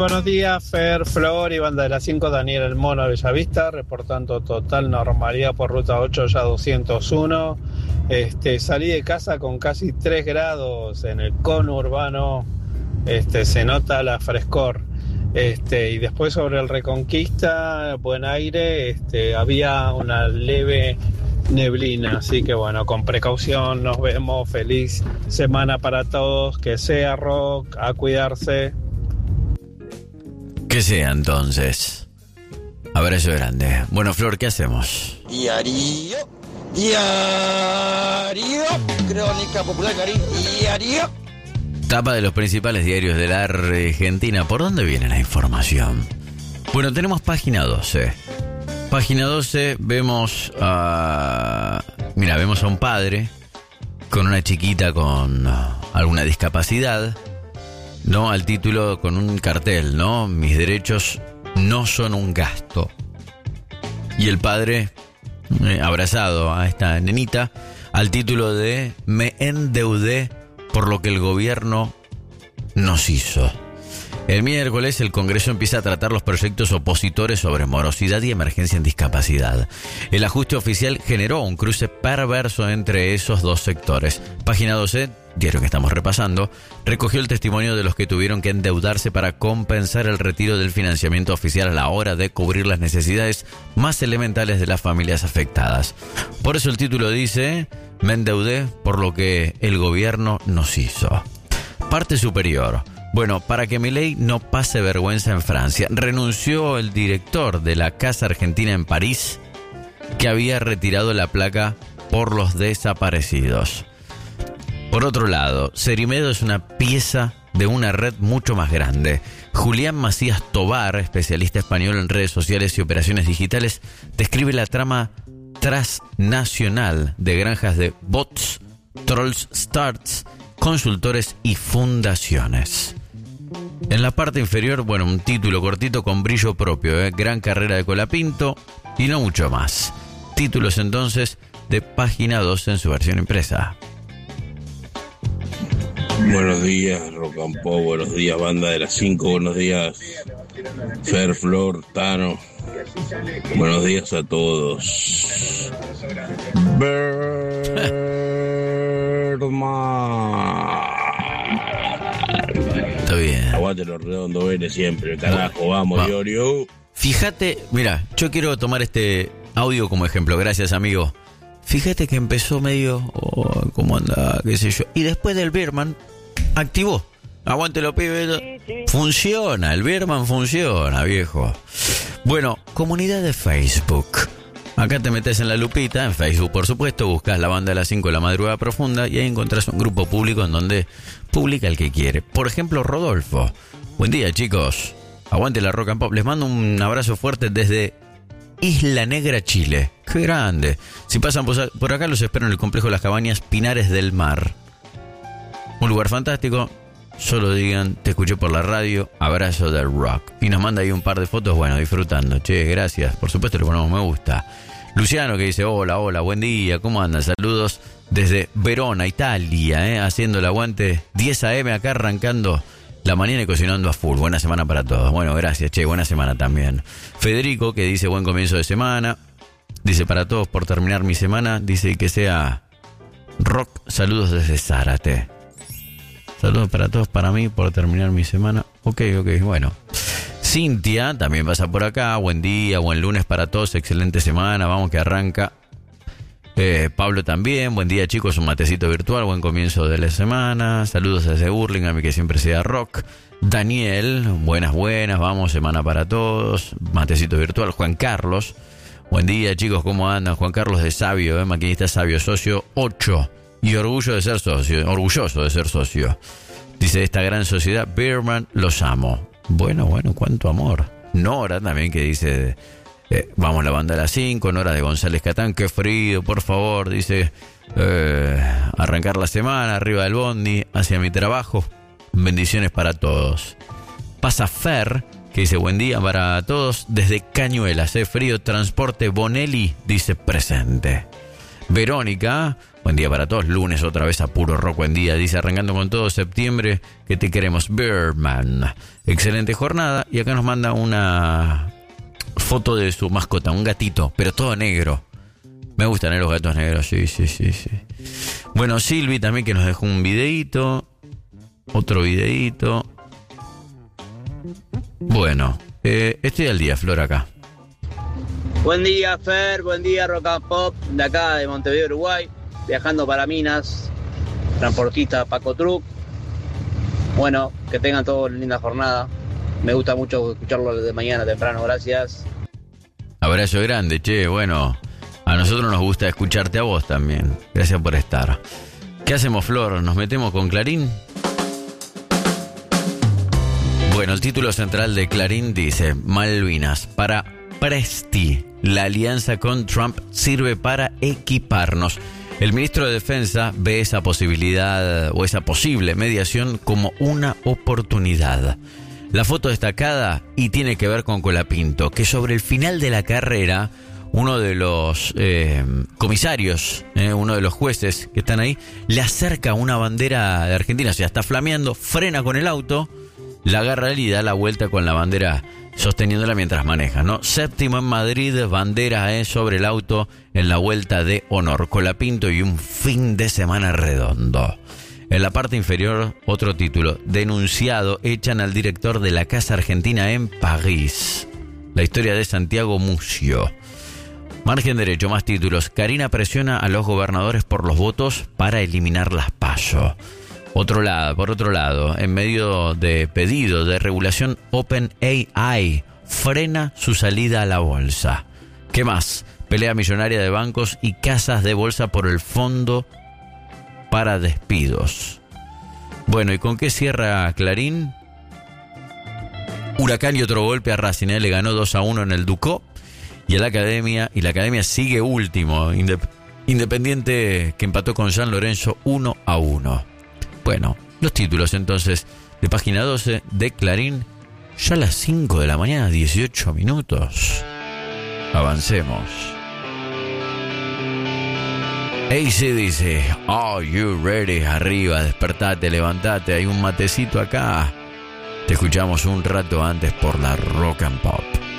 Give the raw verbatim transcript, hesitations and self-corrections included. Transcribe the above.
Buenos días, Fer, Flor y banda de las cinco, Daniel El Mono de Bellavista, reportando total normalidad por ruta ocho, ya doscientos uno. Este, salí de casa con casi tres grados en el conurbano, este, se nota la frescor. Este, y después sobre el Reconquista, buen aire, este, había una leve neblina, así que bueno, con precaución, nos vemos, feliz semana para todos, que sea rock, a cuidarse. Que sea entonces. Abrazo grande. Bueno, Flor, ¿qué hacemos? Diario, diario, Crónica Popular Caribe, diario. Tapa de los principales diarios de la Argentina. ¿Por dónde viene la información? Bueno, tenemos página doce. Página doce, vemos a... Mira, vemos a un padre con una chiquita con alguna discapacidad, ¿no? Al título, con un cartel, ¿no? Mis derechos no son un gasto. Y el padre eh, abrazado a esta nenita al título de Me endeudé por lo que el gobierno nos hizo. El miércoles el Congreso empieza a tratar los proyectos opositores sobre morosidad y emergencia en discapacidad. El ajuste oficial generó un cruce perverso entre esos dos sectores. Página doce, diario que estamos repasando, recogió el testimonio de los que tuvieron que endeudarse para compensar el retiro del financiamiento oficial a la hora de cubrir las necesidades más elementales de las familias afectadas. Por eso el título dice: Me endeudé por lo que el gobierno nos hizo. Parte superior. Bueno, para que Milei no pase vergüenza en Francia, renunció el director de la Casa Argentina en París, que había retirado la placa por los desaparecidos. Por otro lado, Cerimedo es una pieza de una red mucho más grande. Julián Macías Tobar, especialista español en redes sociales y operaciones digitales, describe la trama transnacional de granjas de bots, trolls starts, consultores y fundaciones. En la parte inferior, bueno, un título cortito con brillo propio, ¿eh? Gran carrera de Colapinto y no mucho más. Títulos entonces de página doce en su versión impresa. Buenos días, Rock and Pop, buenos días, banda de las cinco, buenos días, Fer, Flor, Tano, buenos días a todos. Birdman. Está bien. Aguante los redondos verdes siempre, carajo, vamos, Va. Iorio. Fíjate, mira, yo quiero tomar este audio como ejemplo, gracias amigo. Fíjate que empezó medio, oh, ¿cómo anda? ¿Qué sé yo? Y después del Birdman, activó. Aguante los pibes. Funciona, el Birdman funciona, viejo. Bueno, comunidad de Facebook. Acá te metes en la lupita, en Facebook por supuesto, buscas la banda de las cinco, la madrugada profunda, y ahí encontrás un grupo público en donde publica el que quiere. Por ejemplo, Rodolfo. Buen día, chicos. Aguante la Rock and Pop. Les mando un abrazo fuerte desde Isla Negra, Chile. ¡Qué grande! Si pasan por acá, los espero en el complejo de las Cabañas Pinares del Mar. Un lugar fantástico. Solo digan, te escuché por la radio, abrazo del rock. Y nos manda ahí un par de fotos, bueno, disfrutando. Che, gracias. Por supuesto le ponemos me gusta. Luciano que dice, hola, hola, buen día, ¿cómo andan? Saludos desde Verona, Italia, ¿eh? Haciendo el aguante diez a eme acá, arrancando la mañana y cocinando a full. Buena semana para todos. Bueno, gracias, che, buena semana también. Federico que dice, buen comienzo de semana. Dice, para todos por terminar mi semana. Dice que sea rock. Saludos desde Zárate. Saludos para todos, para mí, por terminar mi semana. Ok, ok, bueno. Cintia también pasa por acá. Buen día, buen lunes para todos. Excelente semana, vamos que arranca. Eh, Pablo también. Buen día, chicos. Un matecito virtual. Buen comienzo de la semana. Saludos desde Burlingame, que siempre sea rock. Daniel, buenas, buenas. Vamos, semana para todos. Matecito virtual. Juan Carlos. Buen día, chicos. ¿Cómo andan? Juan Carlos de Sabio, eh, maquinista Sabio, socio ocho. Y orgullo de ser socio, orgulloso de ser socio. Dice, esta gran sociedad, Birdman, los amo. Bueno, bueno, cuánto amor. Nora también que dice, eh, vamos la banda a las cinco. Nora de González Catán, qué frío, por favor. Dice, eh, arrancar la semana, arriba del bondi, hacia mi trabajo. Bendiciones para todos. Pasa Fer, que dice, buen día para todos. Desde Cañuelas, eh, frío, transporte, Bonelli, dice presente. Verónica, Buen día para todos. Lunes otra vez a puro rock. Buen día. Dice, arrancando con todo septiembre, que te queremos, Birdman. Excelente jornada. Y acá nos manda una foto de su mascota, un gatito, pero todo negro. Me gustan, ¿eh? Los gatos negros. Sí, sí, sí, sí. Bueno, Silvi también, que nos dejó un videíto. Otro videíto. Bueno, eh, estoy al día, Flor, acá. Buen día, Fer, buen día, Rock and Pop, de acá de Montevideo, Uruguay, viajando para Minas, transportista Paco Truck. Bueno, que tengan todos una linda jornada. Me gusta mucho escucharlo de mañana temprano, gracias. Abrazo grande, che, bueno, a nosotros nos gusta escucharte a vos también. Gracias por estar. ¿Qué hacemos, Flor? ¿Nos metemos con Clarín? Bueno, el título central de Clarín dice: Malvinas, para Presti, la alianza con Trump sirve para equiparnos. El ministro de Defensa ve esa posibilidad o esa posible mediación como una oportunidad. La foto destacada y tiene que ver con Colapinto, que sobre el final de la carrera, uno de los eh, comisarios, eh, uno de los jueces que están ahí, le acerca una bandera de Argentina, o sea, está flameando, frena con el auto, la agarra él y da la vuelta con la bandera sosteniéndola mientras maneja, ¿no? Séptimo en Madrid, bandera eh, sobre el auto en la vuelta de honor. Colapinto y un fin de semana redondo. En la parte inferior, otro título: denunciado, echan al director de la Casa Argentina en París. La historia de Santiago Mucio. Margen derecho, más títulos. Karina presiona a los gobernadores por los votos para eliminar las PASO. Otro lado, por otro lado, en medio de pedido de regulación, OpenAI frena su salida a la bolsa. ¿Qué más? Pelea millonaria de bancos y casas de bolsa por el fondo para despidos. Bueno, ¿y con qué cierra Clarín? Huracán y otro golpe a Racing, ¿eh? Le ganó dos a uno en el Ducó y a la Academia, y la Academia sigue último. Indep- Independiente que empató con San Lorenzo uno a uno. Bueno, los títulos entonces de página doce de Clarín, ya a las cinco de la mañana, dieciocho minutos. Avancemos. A C dice: Are you ready? Arriba, despertate, levantate, hay un matecito acá. Te escuchamos un rato antes por la Rock and Pop.